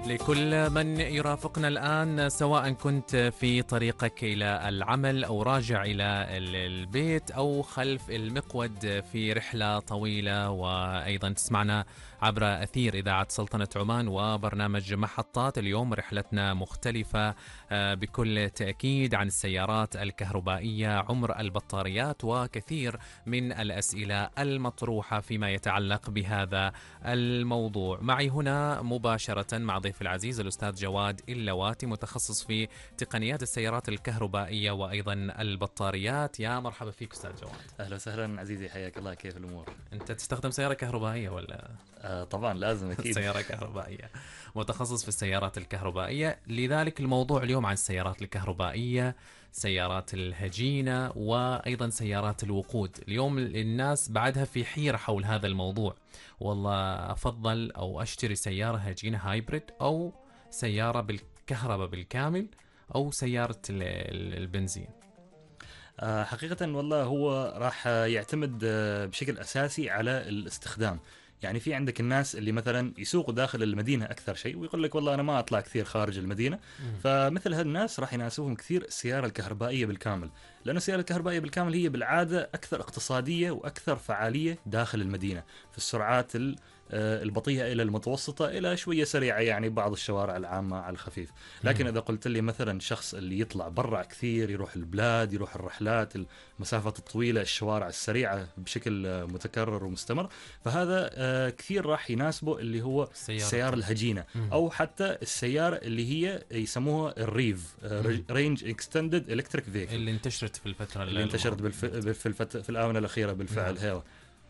لكل من يرافقنا الآن، سواء كنت في طريقك إلى العمل أو راجع إلى البيت أو خلف المقود في رحلة طويلة، وأيضا تسمعنا عبر أثير إذاعة سلطنة عمان وبرنامج محطات. اليوم رحلتنا مختلفة بكل تأكيد عن السيارات الكهربائية، عمر البطاريات، وكثير من الأسئلة المطروحة فيما يتعلق بهذا الموضوع. معي هنا مباشرة مع ضيف العزيز الأستاذ جواد اللواتي، متخصص في تقنيات السيارات الكهربائية وأيضا البطاريات. يا مرحبا فيك أستاذ جواد. أهلا وسهلا عزيزي، حياك الله. كيف الأمور؟ أنت تستخدم سيارة كهربائية ولا؟ طبعا لازم أكيد. سيارة كهربائية، متخصص في السيارات الكهربائية، لذلك الموضوع اليوم عن السيارات الكهربائية، سيارات الهجينة، وأيضا سيارات الوقود. اليوم الناس بعدها في حيرة حول هذا الموضوع، والله أفضل أو أشتري سيارة هجينة هايبريد أو سيارة بالكهرباء بالكامل أو سيارة البنزين. حقيقة والله هو راح يعتمد بشكل أساسي على الاستخدام. يعني في عندك الناس اللي مثلا يسوقوا داخل المدينة أكثر شيء، ويقول لك والله أنا ما أطلع كثير خارج المدينة. فمثل هالناس راح يناسبهم كثير السيارة الكهربائية بالكامل، لأن السيارة الكهربائية بالكامل هي بالعادة أكثر اقتصادية وأكثر فعالية داخل المدينة في السرعات البطيئة إلى المتوسطة إلى شوية سريعة، يعني بعض الشوارع العامة على الخفيف. لكن إذا قلت لي مثلا شخص اللي يطلع برا كثير، يروح البلاد، يروح الرحلات، المسافات الطويلة، الشوارع السريعة بشكل متكرر ومستمر، فهذا كثير راح يناسبه اللي هو السيارة الهجينة، أو حتى السيارة اللي هي يسموها الريف، رينج اكستندد الكتريك فيكل، اللي انتشرت في الفترة اللي انتشرت في الآونة الأخيرة بالفعل. هذا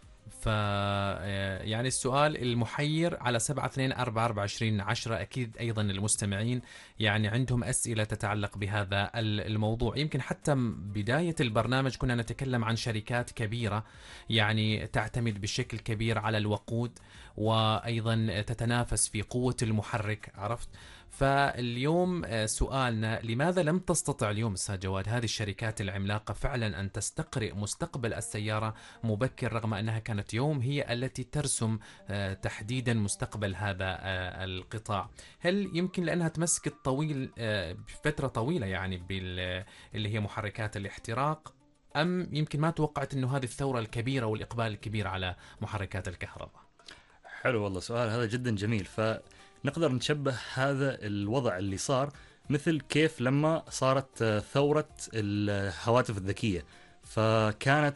يعني السؤال المحير على 7242410 أكيد أيضا المستمعين يعني عندهم أسئلة تتعلق بهذا الموضوع. يمكن حتى بداية البرنامج كنا نتكلم عن شركات كبيرة يعني تعتمد بشكل كبير على الوقود، وأيضا تتنافس في قوة المحرك، عرفت؟ فاليوم سؤالنا، لماذا لم تستطع اليوم أستاذ جواد هذه الشركات العملاقة فعلا أن تستقرئ مستقبل السيارة مبكر، رغم أنها كانت يوم هي التي ترسم تحديدا مستقبل هذا القطاع؟ هل يمكن لأنها تمسكت طويل فترة طويلة يعني اللي هي محركات الاحتراق، أم يمكن ما توقعت أنه هذه الثورة الكبيرة والإقبال الكبير على محركات الكهرباء؟ حلو والله، سؤال هذا جدا جميل. فنقدر نشبه هذا الوضع اللي صار مثل كيف لما صارت ثورة الهواتف الذكية. فكانت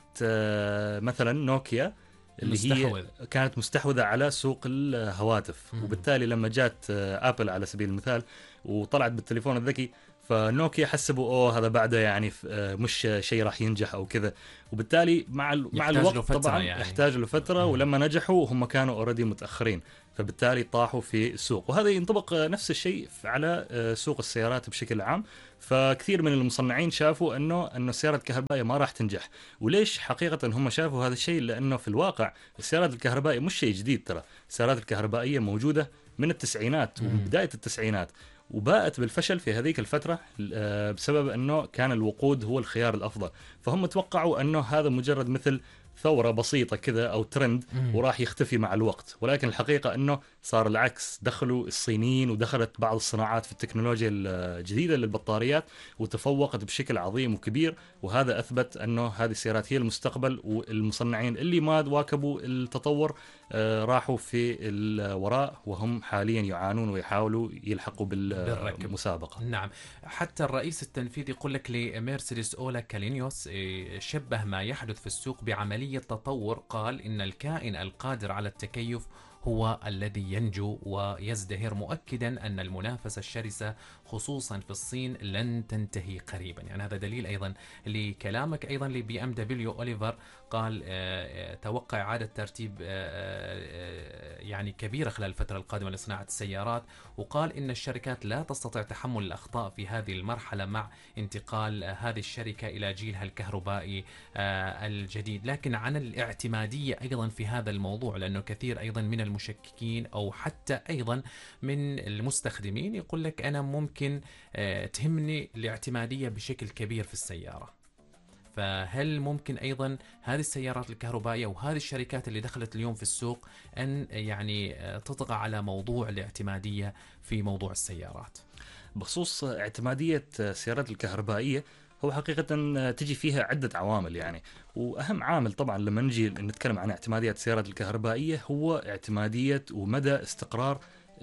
مثلا نوكيا اللي هي كانت مستحوذة على سوق الهواتف، وبالتالي لما جات آبل على سبيل المثال وطلعت بالتليفون الذكي، فنوكيا حسبوا هذا بعده يعني مش شيء راح ينجح او كذا، وبالتالي مع الوقت طبعا يعني يحتاج له فتره، ولما نجحوا هم كانوا اوريدي متاخرين، فبالتالي طاحوا في السوق. وهذا ينطبق نفس الشيء على سوق السيارات بشكل عام. فكثير من المصنعين شافوا انه السيارات الكهربائيه ما راح تنجح. وليش حقيقه هم شافوا هذا الشيء؟ لانه في الواقع السيارات الكهربائيه مش شيء جديد، ترى السيارات الكهربائيه موجوده من التسعينات ومن بدايه التسعينات، وباءت بالفشل في هذيك الفترة بسبب أنه كان الوقود هو الخيار الأفضل. فهم توقعوا أنه هذا مجرد مثل ثورة بسيطة كذا أو ترند وراح يختفي مع الوقت، ولكن الحقيقة أنه صار العكس. دخلوا الصينيين ودخلت بعض الصناعات في التكنولوجيا الجديدة للبطاريات وتفوقت بشكل عظيم وكبير، وهذا أثبت أنه هذه السيارات هي المستقبل. والمصنعين اللي ما واكبوا التطور راحوا في الوراء، وهم حاليا يعانون ويحاولوا يلحقوا بالمسابقة. نعم، حتى الرئيس التنفيذي يقول لك لمرسيدس أولا كالينيوس شبه ما يحدث في السوق بعملية تطور. قال إن الكائن القادر على التكيف هو الذي ينجو ويزدهر، مؤكدا أن المنافسة الشرسة خصوصا في الصين لن تنتهي قريبا. يعني هذا دليل أيضا لكلامك. أيضا لبي ام دبليو أوليفر قال توقع إعادة ترتيب يعني كبيرة خلال الفترة القادمة لصناعة السيارات، وقال إن الشركات لا تستطيع تحمل الأخطاء في هذه المرحلة مع انتقال هذه الشركة إلى جيلها الكهربائي الجديد. لكن عن الاعتمادية أيضا في هذا الموضوع، لأنه كثير أيضا من المشككين أو حتى أيضا من المستخدمين يقول لك أنا ممكن تهمني الاعتمادية بشكل كبير في السيارة، فهل ممكن أيضا هذه السيارات الكهربائية وهذه الشركات اللي دخلت اليوم في السوق أن يعني تطغى على موضوع الاعتمادية في موضوع السيارات؟ بخصوص اعتمادية السيارات الكهربائية، هو حقيقة تجي فيها عدة عوامل يعني. وأهم عامل طبعا لما نجي نتكلم عن اعتمادية السيارات الكهربائية هو اعتمادية ومدى استقرار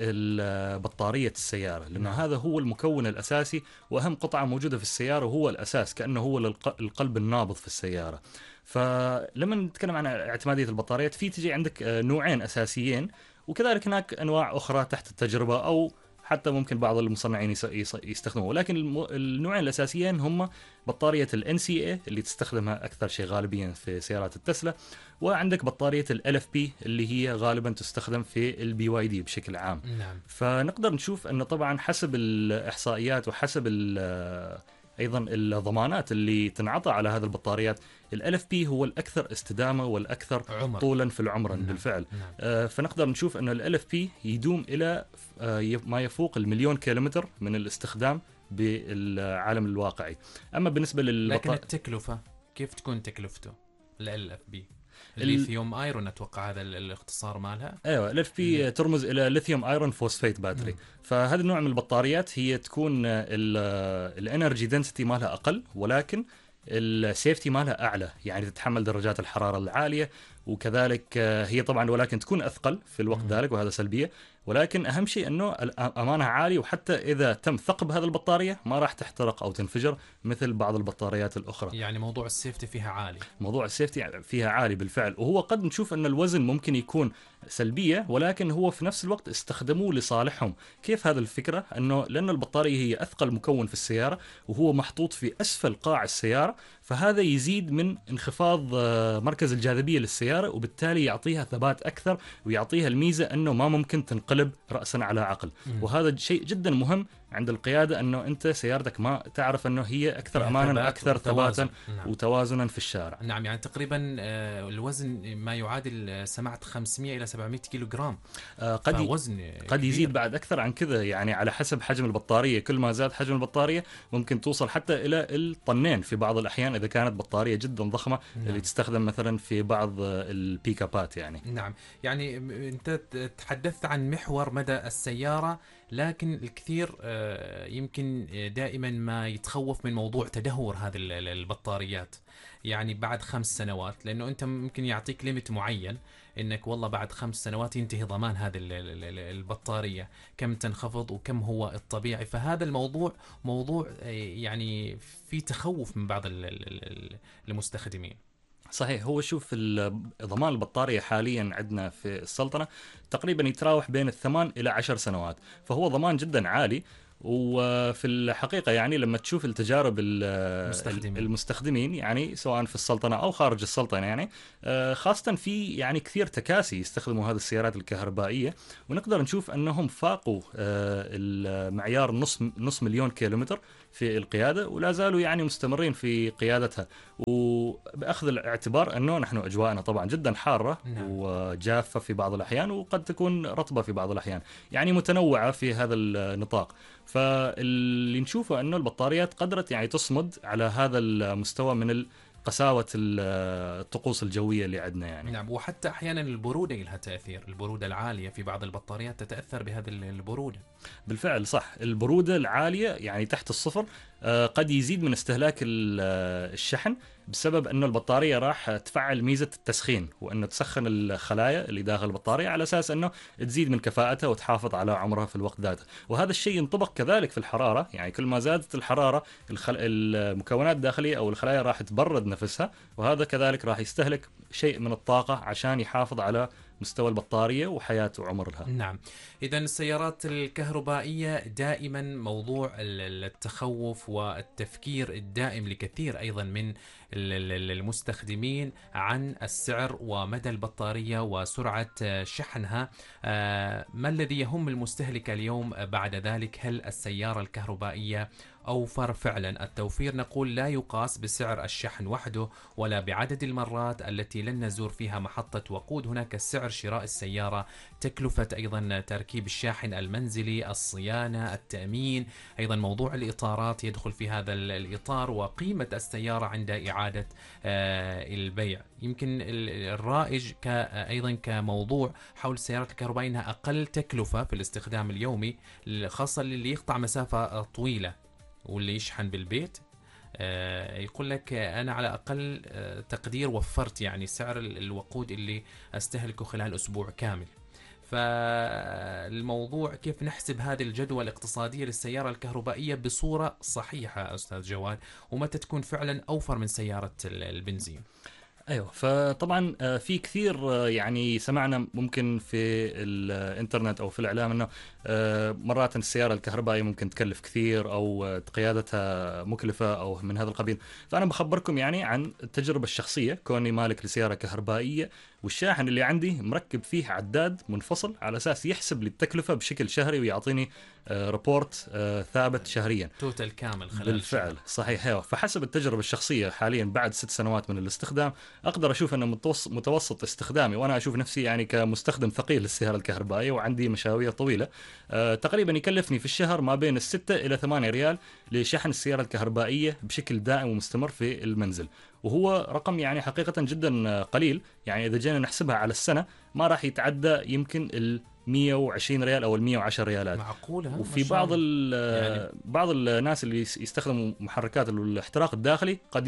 بطارية السيارة، لأنه هذا هو المكون الأساسي وأهم قطعة موجودة في السيارة، وهو الأساس كأنه هو القلب النابض في السيارة. فلما نتكلم عن اعتمادية البطاريات، تجي عندك نوعين أساسيين، وكذلك هناك أنواع أخرى تحت التجربة، أو حتى ممكن بعض المصنعين يستخدموه. ولكن النوعين الأساسيين هم بطارية ال NCA اللي تستخدمها أكثر شيء غالبيا في سيارات التسلا، وعندك بطارية ال LFP اللي هي غالبا تستخدم في ال BYD بشكل عام. نعم. فنقدر نشوف أنه طبعا حسب الإحصائيات وحسب أيضا الضمانات اللي تنعطى على هذه البطاريات، ال LFP هو الأكثر استدامة والأكثر طولا في العمر. نعم. بالفعل. نعم. فنقدر نشوف أن ال LFP يدوم إلى ما يفوق 1,000,000 كيلومتر من الاستخدام بالعالم الواقعي. أما بالنسبة لكن التكلفة كيف تكون تكلفته ال LFP؟ الليثيوم ايرون اتوقع هذا الاختصار مالها. ايوه، ال LFP ترمز الى ليثيوم ايرون فوسفيت باتري. فهذا النوع من البطاريات هي تكون الانرجي دنسيتي مالها اقل، ولكن السيفتي مالها اعلى، يعني تتحمل درجات الحراره العاليه، وكذلك هي طبعا ولكن تكون اثقل في الوقت ذلك، وهذا سلبيه. ولكن اهم شيء انه امانها عالي، وحتى اذا تم ثقب هذه البطاريه ما راح تحترق او تنفجر مثل بعض البطاريات الاخرى. يعني موضوع السيفتي فيها عالي. موضوع السيفتي فيها عالي بالفعل. وهو قد نشوف ان الوزن ممكن يكون سلبيه، ولكن هو في نفس الوقت استخدموه لصالحهم. كيف هذا الفكره؟ انه لان البطاريه هي اثقل مكون في السياره، وهو محطوط في اسفل قاع السياره، فهذا يزيد من انخفاض مركز الجاذبيه للسياره، وبالتالي يعطيها ثبات اكثر، ويعطيها الميزه انه ما ممكن تنقلب راسا على عقل. وهذا شيء جدا مهم عند القياده، انه انت سيارتك ما تعرف انه هي اكثر امانا واكثر ثباتا وتوازنا في الشارع. نعم. يعني تقريبا الوزن ما يعادل سمعت 500 الى 700 كيلو جرام. قد يزيد بعد اكثر عن كذا، يعني على حسب حجم البطاريه. كل ما زاد حجم البطاريه ممكن توصل حتى الى الطنين في بعض الاحيان، اذا كانت بطاريه جدا ضخمه. نعم. اللي تستخدم مثلا في بعض البيك ابات يعني. نعم. يعني انت تحدثت عن محور مدى السياره، لكن الكثير يمكن دائما ما يتخوف من موضوع تدهور هذه البطاريات، يعني بعد 5 سنوات، لأنه أنت ممكن يعطيك ليميت معين إنك والله بعد 5 سنوات ينتهي ضمان هذه البطارية، كم تنخفض وكم هو الطبيعي. فهذا الموضوع موضوع يعني في تخوف من بعض المستخدمين. صحيح. هو شوف ضمان البطارية حاليا عندنا في السلطنة تقريبا يتراوح بين 8 إلى 10 سنوات، فهو ضمان جدا عالي. وفي الحقيقة يعني لما تشوف التجارب المستخدمين يعني سواء في السلطنة أو خارج السلطنة، يعني خاصة في يعني كثير تكاسي يستخدموا هذه السيارات الكهربائية، ونقدر نشوف أنهم فاقوا المعيار نص مليون كيلومتر في القيادة، ولا زالوا يعني مستمرين في قيادتها. وبأخذ الاعتبار أنه نحن أجواءنا طبعا جدا حارة. نعم. وجافة في بعض الأحيان، وقد تكون رطبة في بعض الأحيان، يعني متنوعة في هذا النطاق. فاللي نشوفه أنه البطاريات قدرت يعني تصمد على هذا المستوى من قساوة الطقوس الجوية اللي عندنا يعني. نعم. وحتى أحيانا البرودة لها تأثير، البرودة العالية في بعض البطاريات تتأثر بهذه البرودة. بالفعل صح. البرودة العالية يعني تحت الصفر قد يزيد من استهلاك الشحن، بسبب أنه البطارية راح تفعل ميزة التسخين، وأنه تسخن الخلايا اللي داخل البطارية على أساس أنه تزيد من كفاءتها وتحافظ على عمرها في الوقت ذاته. وهذا الشيء ينطبق كذلك في الحرارة، يعني كل ما زادت الحرارة المكونات الداخلية أو الخلايا راح تبرد نفسها، وهذا كذلك راح يستهلك شيء من الطاقة عشان يحافظ على مستوى البطارية وحياة وعمر لها. نعم. إذا السيارات الكهربائية دائما موضوع التخوف والتفكير الدائم لكثير أيضا من المستخدمين عن السعر ومدى البطارية وسرعة شحنها. ما الذي يهم المستهلك اليوم بعد ذلك؟ هل السيارة الكهربائية أوفر فعلا. التوفير نقول لا يقاس بسعر الشحن وحده ولا بعدد المرات التي لن نزور فيها محطة وقود. هناك سعر شراء السيارة، تكلفة أيضا تركيب الشاحن المنزلي، الصيانة، التأمين، أيضا موضوع الإطارات يدخل في هذا الإطار، وقيمة السيارة عند إعادة البيع. يمكن الرائج أيضا كموضوع حول السيارات الكهربائية أنها أقل تكلفة في الاستخدام اليومي، خاصة اللي يقطع مسافة طويلة واللي يشحن بالبيت. يقول لك أنا على أقل تقدير وفرت يعني سعر الوقود اللي أستهلكه خلال أسبوع كامل. فالموضوع كيف نحسب هذه الجدوى الاقتصادية للسيارة الكهربائية بصورة صحيحة أستاذ جواد، ومتى تكون فعلا أوفر من سيارة البنزين؟ ايوه، فطبعا في كثير يعني سمعنا ممكن في الانترنت او في الاعلام انه مرات السياره الكهربائيه ممكن تكلف كثير او قيادتها مكلفه او من هذا القبيل. فانا بخبركم يعني عن التجربه الشخصيه كوني مالك لسياره كهربائيه، والشاحن اللي عندي مركب فيه عداد منفصل على اساس يحسب لي التكلفه بشكل شهري ويعطيني ريبورت ثابت شهريا توتال كامل خلال بالفعل الشهر. صحيح. ايوه، فحسب التجربه الشخصيه حاليا بعد 6 سنوات من الاستخدام اقدر اشوف ان متوسط استخدامي، وانا اشوف نفسي يعني كمستخدم ثقيل للسياره الكهربائيه وعندي مشاوير طويله، تقريبا يكلفني في الشهر ما بين 6 إلى 8 ريال لشحن السياره الكهربائيه بشكل دائم ومستمر في المنزل. وهو رقم يعني حقيقه جدا قليل، يعني اذا جينا نحسبها على السنه ما راح يتعدى يمكن ال 120 ريال او ال 110 ريالات. معقولة؟ وفي يعني بعض الناس اللي يستخدموا محركات الاحتراق الداخلي قد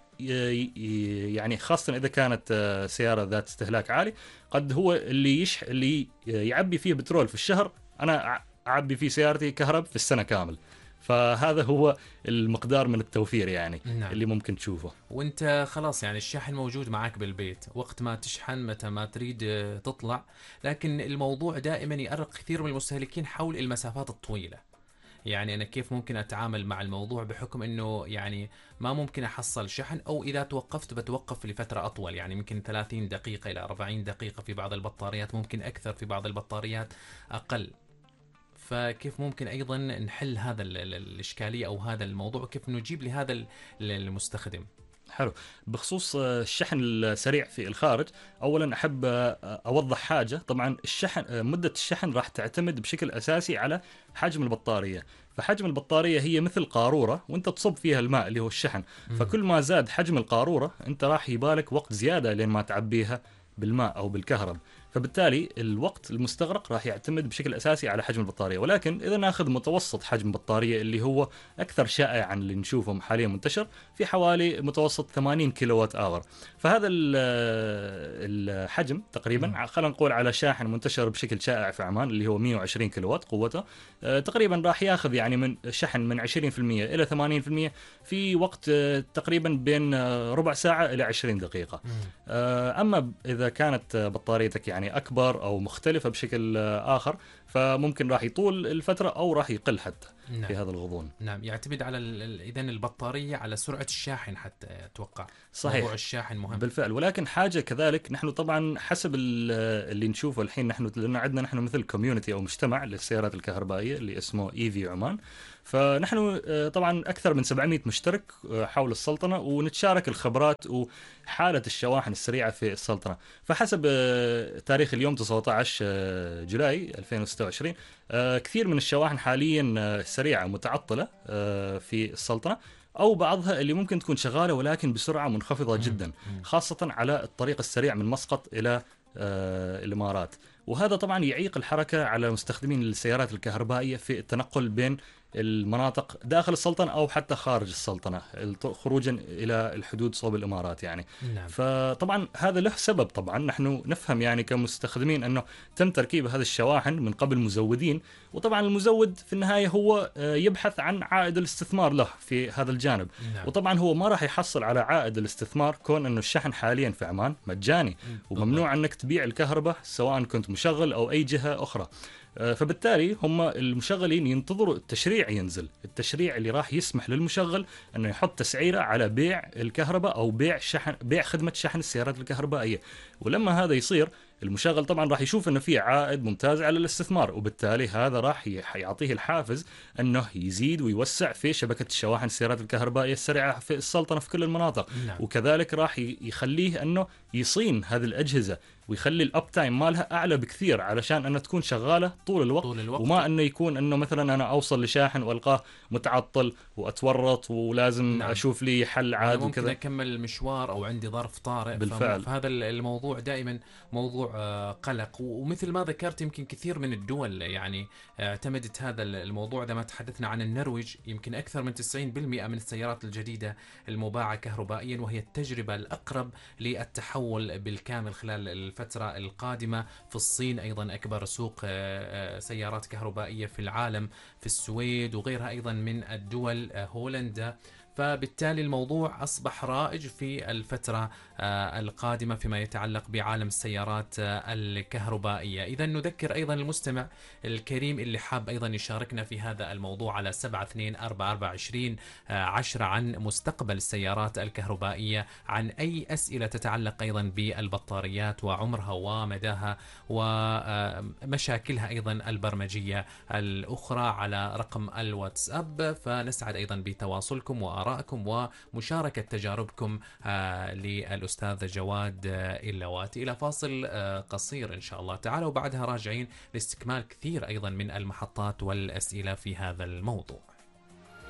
يعني خاصة إذا كانت سيارة ذات استهلاك عالي، قد هو اللي يعبي فيه بترول في الشهر أنا أعبي فيه سيارتي كهرب في السنة كامل. فهذا هو المقدار من التوفير يعني. نعم. اللي ممكن تشوفه وانت خلاص يعني الشاحن موجود معك بالبيت، وقت ما تشحن متى ما تريد تطلع. لكن الموضوع دائما يأرق كثير من المستهلكين حول المسافات الطويلة. يعني أنا كيف ممكن أتعامل مع الموضوع بحكم أنه يعني ما ممكن أحصل شحن، أو إذا توقفت بتوقف لفترة أطول، يعني ممكن 30 دقيقة إلى 40 دقيقة في بعض البطاريات، ممكن أكثر في بعض البطاريات أقل. فكيف ممكن أيضا نحل هذا الإشكالية أو هذا الموضوع، كيف نجيب لهذا المستخدم؟ حلو. بخصوص الشحن السريع في الخارج، اولا احب اوضح حاجه. طبعا الشحن مده الشحن راح تعتمد بشكل اساسي على حجم البطاريه. فحجم البطاريه هي مثل قاروره وانت تصب فيها الماء اللي هو الشحن. فكل ما زاد حجم القاروره انت راح يبالك وقت زياده لين ما تعبيها بالماء او بالكهرب. فبالتالي الوقت المستغرق راح يعتمد بشكل اساسي على حجم البطاريه. ولكن اذا ناخذ متوسط حجم بطاريه اللي هو اكثر شائعا اللي نشوفه حاليا منتشر في حوالي متوسط 80 كيلو وات اور. فهذا الحجم تقريبا خلينا نقول على شاحن منتشر بشكل شائع في عمان اللي هو 120 كيلو وات قوته، تقريبا راح ياخذ يعني من شحن من 20% الى 80% في وقت تقريبا بين ربع ساعه الى 20 دقيقه. اما اذا كانت بطاريتك يعني أكبر أو مختلفة بشكل آخر فممكن راح يطول الفترة أو راح يقل حتى. نعم. في هذا الغضون. نعم، يعتمد على إذن البطارية على سرعة الشاحن حتى أتوقع. صحيح. موضوع الشاحن مهم بالفعل. ولكن حاجة كذلك نحن طبعا حسب اللي نشوفه الحين نحن لأن عندنا نحن مثل كوميونتي أو مجتمع للسيارات الكهربائية اللي اسمه إيفي عمان. فنحن طبعا أكثر من 700 مشترك حول السلطنة ونتشارك الخبرات وحالة الشواحن السريعة في السلطنة. فحسب تاريخ اليوم 19 جولاي 2026 كثير من الشواحن حاليا سريعة متعطلة في السلطنة، أو بعضها اللي ممكن تكون شغالة ولكن بسرعة منخفضة جدا، خاصة على الطريق السريع من مسقط إلى الإمارات. وهذا طبعا يعيق الحركة على مستخدمين السيارات الكهربائية في التنقل بين المناطق داخل السلطنة أو حتى خارج السلطنة خروجا إلى الحدود صوب الإمارات يعني. نعم. فطبعا هذا له سبب. طبعا نحن نفهم يعني كمستخدمين أنه تم تركيب هذه الشواحن من قبل مزودين، وطبعا المزود في النهاية هو يبحث عن عائد الاستثمار له في هذا الجانب. نعم. وطبعا هو ما راح يحصل على عائد الاستثمار كون أنه الشحن حاليا في عمان مجاني وممنوع أنك تبيع الكهرباء سواء كنت مشغل أو أي جهة أخرى. فبالتالي هم المشغلين ينتظروا التشريع ينزل، التشريع اللي راح يسمح للمشغل انه يحط تسعيره على بيع الكهرباء او بيع خدمه شحن السيارات الكهربائيه. ولما هذا يصير المشغل طبعا راح يشوف انه في عائد ممتاز على الاستثمار، وبالتالي هذا راح يعطيه الحافز انه يزيد ويوسع في شبكه الشواحن السيارات الكهربائيه السريعه في السلطنه في كل المناطق. نعم. وكذلك راح يخليه انه يصين هذه الاجهزه ويخلي الاب تايم مالها اعلى بكثير علشان انها تكون شغاله طول الوقت. طول الوقت. وما انه يكون انه مثلا انا اوصل لشاحن والقاه متعطل واتورط ولازم نعم. اشوف لي حل أنا عاد ممكن وكذا. أكمل المشوار أو عندي ظرف طارئ. بالفعل. فهذا الموضوع دائما موضوع قلق. ومثل ما ذكرت يمكن كثير من الدول يعني اعتمدت هذا الموضوع. لما تحدثنا عن النرويج يمكن أكثر من 90% من السيارات الجديدة المباعة كهربائيا، وهي التجربة الأقرب للتحول بالكامل خلال الفترة القادمة. في الصين أيضا أكبر سوق سيارات كهربائية في العالم، في السويد وغيرها أيضا من الدول، هولندا. فبالتالي الموضوع أصبح رائج في الفترة القادمة فيما يتعلق بعالم السيارات الكهربائية. إذا نذكر أيضا المستمع الكريم اللي حاب أيضا يشاركنا في هذا الموضوع على 72442010 عن مستقبل السيارات الكهربائية، عن أي أسئلة تتعلق أيضا بالبطاريات وعمرها ومداها ومشاكلها أيضا البرمجية الأخرى، على رقم الواتساب. فنسعد أيضا بتواصلكم وآرائكم ومشاركة تجاربكم للأستاذ جواد اللواتي. إلى فاصل قصير إن شاء الله تعالى، وبعدها راجعين لاستكمال كثير أيضا من المحطات والأسئلة في هذا الموضوع.